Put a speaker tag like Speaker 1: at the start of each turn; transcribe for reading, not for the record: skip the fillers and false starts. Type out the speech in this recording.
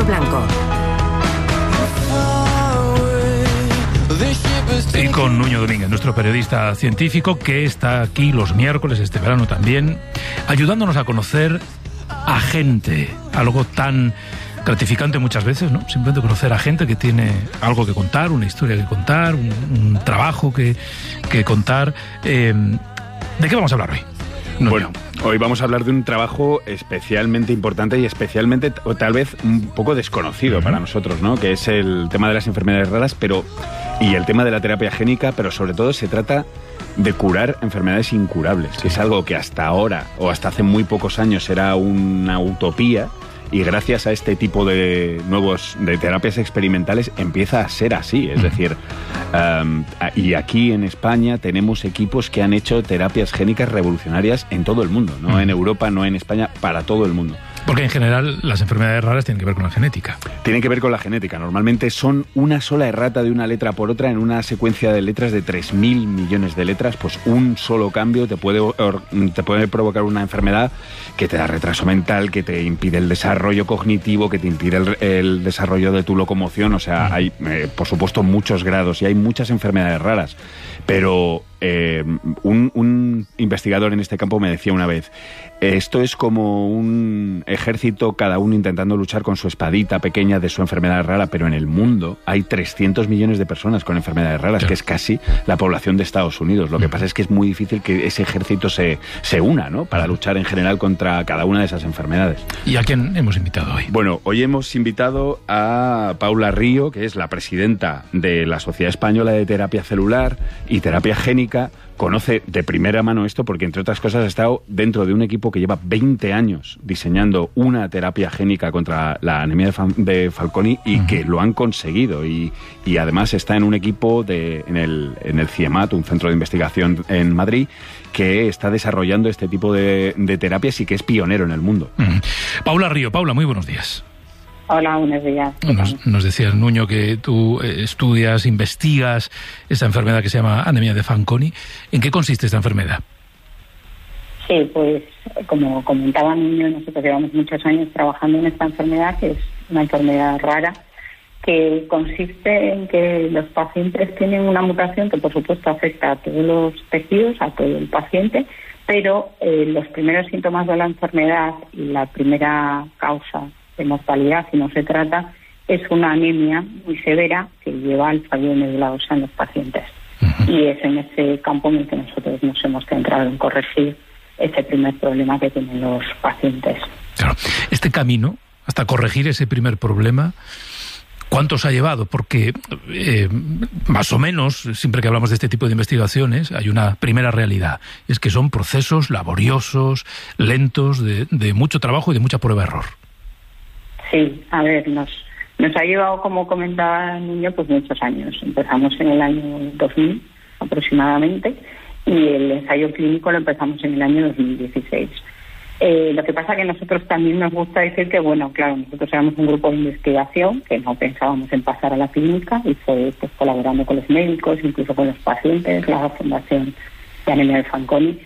Speaker 1: Alejandro Blanco.
Speaker 2: Y con Nuño Domínguez, nuestro periodista científico, que está aquí los miércoles, este verano también, ayudándonos a conocer a gente, algo tan gratificante muchas veces, ¿no? Simplemente conocer a gente que tiene algo que contar, una historia que contar, un trabajo que contar. ¿De qué vamos a hablar hoy? Nuño.
Speaker 3: Bueno, hoy vamos a hablar de un trabajo especialmente importante y especialmente, o tal vez, un poco desconocido para nosotros, ¿no? Que es el tema de las enfermedades raras, y el tema de la terapia génica, pero sobre todo se trata de curar enfermedades incurables, que es algo que hasta ahora, o hasta hace muy pocos años, era una utopía, y gracias a este tipo de terapias experimentales empieza a ser así. Es decir, y aquí en España tenemos equipos que han hecho terapias génicas revolucionarias en todo el mundo, no en Europa, no en España, para todo el mundo.
Speaker 2: Porque en general las enfermedades raras tienen que ver con la genética.
Speaker 3: Tienen que ver con la genética. Normalmente son una sola errata de una letra por otra en una secuencia de letras de 3.000 millones de letras. Pues un solo cambio te puede provocar una enfermedad que te da retraso mental, que te impide el desarrollo cognitivo, que te impide el desarrollo de tu locomoción. O sea, hay, por supuesto, muchos grados y hay muchas enfermedades raras. Pero un investigador en este campo me decía una vez, esto es como un ejército, cada uno intentando luchar con su espadita pequeña de su enfermedad rara, pero en el mundo hay 300 millones de personas con enfermedades raras, que es casi la población de Estados Unidos. Lo que pasa es que es muy difícil que ese ejército se una, ¿no? Para luchar en general contra cada una de esas enfermedades.
Speaker 2: ¿Y a quién hemos invitado hoy?
Speaker 3: Bueno, hoy hemos invitado a Paula Río, que es la presidenta de la Sociedad Española de Terapia Celular y Terapia Génica. Conoce de primera mano esto porque, entre otras cosas, ha estado dentro de un equipo que lleva 20 años diseñando una terapia génica contra la anemia de Fanconi y que lo han conseguido. Y además está en un equipo en el CIEMAT, un centro de investigación en Madrid, que está desarrollando este tipo de terapias y que es pionero en el mundo.
Speaker 2: Paula Río. Paula, muy buenos días.
Speaker 4: Hola, buenos días.
Speaker 2: Nos decía Nuño que tú estudias, investigas esta enfermedad que se llama anemia de Fanconi. ¿En qué consiste esta enfermedad?
Speaker 4: Sí, pues como comentaba Nuño, nosotros llevamos muchos años trabajando en esta enfermedad, que es una enfermedad rara, que consiste en que los pacientes tienen una mutación que por supuesto afecta a todos los tejidos, a todo el paciente, pero los primeros síntomas de la enfermedad y la primera causa de mortalidad, si no se trata, es una anemia muy severa que lleva al fallo de médula ósea en los pacientes. Y es en ese campo en el que nosotros nos hemos centrado en corregir ese primer problema que tienen los pacientes.
Speaker 2: Claro. Este camino, hasta corregir ese primer problema, ¿cuánto os ha llevado? Porque más o menos, siempre que hablamos de este tipo de investigaciones, hay una primera realidad. Es que son procesos laboriosos, lentos, de mucho trabajo y de mucha prueba-error.
Speaker 4: Sí, a ver, nos ha llevado, como comentaba el niño, pues muchos años. Empezamos en el año 2000 aproximadamente y el ensayo clínico lo empezamos en el año 2016. Lo que pasa que a nosotros también nos gusta decir que, bueno, claro, nosotros éramos un grupo de investigación que no pensábamos en pasar a la clínica y fue pues colaborando con los médicos, incluso con los pacientes, la Fundación de Anemia de Fanconi.